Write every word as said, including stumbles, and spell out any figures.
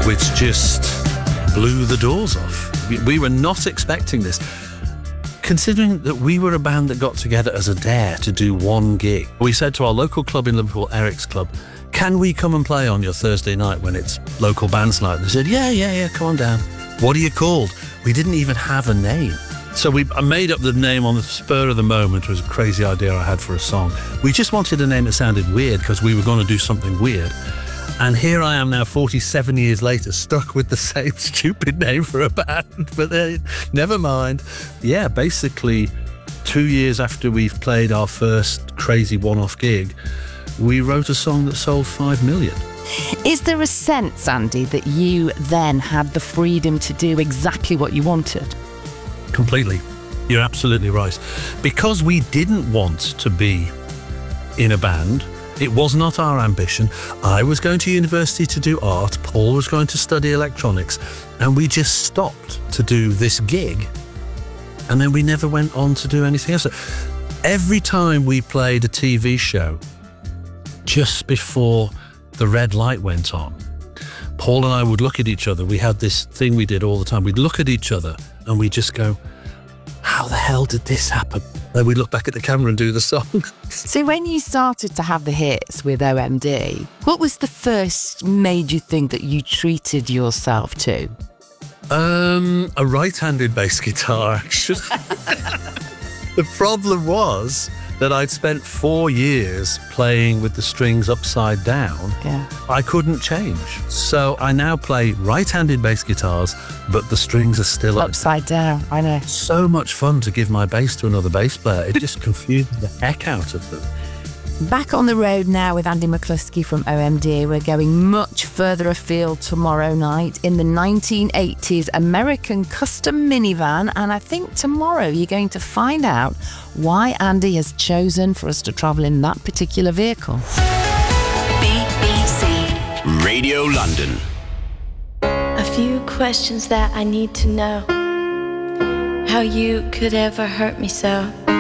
which just blew the doors off. We, we were not expecting this. Considering that we were a band that got together as a dare to do one gig, we said to our local club in Liverpool, Eric's Club, can we come and play on your Thursday night when it's local bands night? They said, yeah, yeah, yeah, come on down. What are you called? We didn't even have a name. So we I made up the name on the spur of the moment. It was a crazy idea I had for a song. We just wanted a name that sounded weird because we were going to do something weird. And here I am now, forty-seven years later, stuck with the same stupid name for a band. But uh, never mind. Yeah, basically, two years after we've played our first crazy one-off gig, we wrote a song that sold five million. Is there a sense, Andy, that you then had the freedom to do exactly what you wanted? Completely. You're absolutely right. Because we didn't want to be in a band, it was not our ambition. I was going to university to do art, Paul was going to study electronics, and we just stopped to do this gig. And then we never went on to do anything else. Every time we played a T V show, just before the red light went on, Paul and I would look at each other. We had this thing we did all the time. We'd look at each other and we'd just go, how the hell did this happen? Then we'd look back at the camera and do the song. So when you started to have the hits with O M D, what was the first made you think that you treated yourself to? Um, a right-handed bass guitar, actually. The problem was that I'd spent four years playing with the strings upside down. Yeah. I couldn't change. So I now play right-handed bass guitars, but the strings are still upside down. I know. So much fun to give my bass to another bass player. It just confused the heck out of them. Back on the road now with Andy McCluskey from O M D. We're going much further afield tomorrow night in the nineteen eighties American custom minivan, and I think tomorrow you're going to find out why Andy has chosen for us to travel in that particular vehicle. B B C Radio London. A few questions that I need to know. How you could ever hurt me so.